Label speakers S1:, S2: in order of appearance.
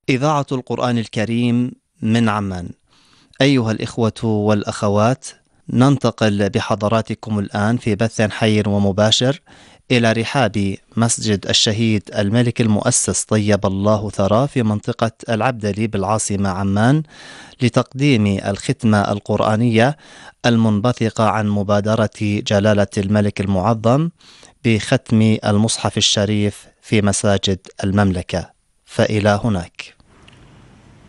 S1: إذاعة القرآن الكريم من عمان. أيها الإخوة والأخوات، ننتقل بحضراتكم الآن في بث حي ومباشر إلى رحاب مسجد الشهيد الملك المؤسس طيب الله ثراه في منطقة العبدلي بالعاصمة عمان لتقديم الختمة القرآنية المنبثقة عن مبادرة جلالة الملك المعظم بختم المصحف الشريف في مساجد المملكة. فإلى هناك.